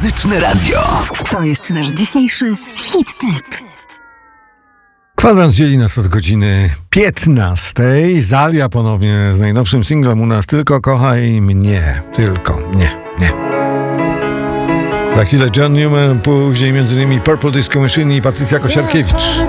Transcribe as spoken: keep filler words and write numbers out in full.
Muzyczne Radio. To jest nasz dzisiejszy hit tip. Kwadrans dzieli nas od godziny piętnastej. Zalia ponownie z najnowszym singlem u nas. Tylko kochaj mnie. Tylko nie, nie. Za chwilę John Newman, później między innymi Purple Disco Machine i Patrycja Kosiarkiewicz.